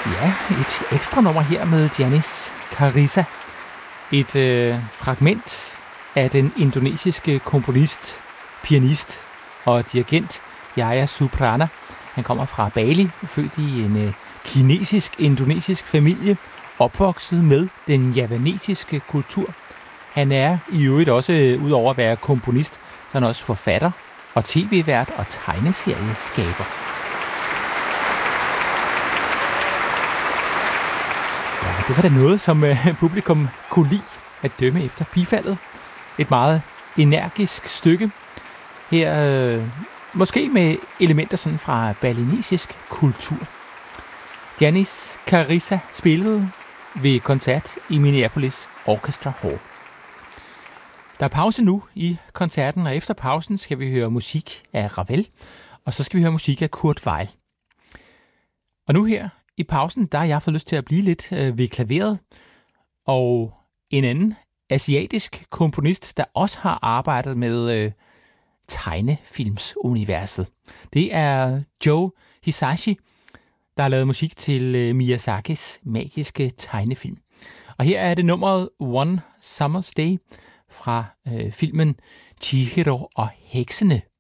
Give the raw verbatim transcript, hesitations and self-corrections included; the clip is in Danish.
Ja, et ekstra nummer her med Janis Carissa. Et øh, fragment af den indonesiske komponist, pianist og dirigent Yaya Suprana. Han kommer fra Bali, født i en øh, kinesisk-indonesisk familie, opvokset med den javanesiske kultur. Han er i øvrigt også, øh, udover at være komponist, så er han også forfatter og tv-vært og tegneserieskaber. Ja, det var da noget, som øh, publikum kunne lide at dømme efter bifaldet. Et meget energisk stykke. Her øh, måske med elementer sådan fra balinesisk kultur. Janis Carissa spillede ved koncert i Minneapolis Orchestra Hall. Der er pause nu i koncerten, og efter pausen skal vi høre musik af Ravel, og så skal vi høre musik af Kurt Weill. Og nu her i pausen, der har jeg fået lyst til at blive lidt øh, ved klaveret, og en anden asiatisk komponist, der også har arbejdet med øh, tegnefilmsuniverset. Det er Joe Hisaishi, der har lavet musik til øh, Miyazakis magiske tegnefilm. Og her er det nummeret One Summer's Day fra øh, filmen Chihiro og heksene.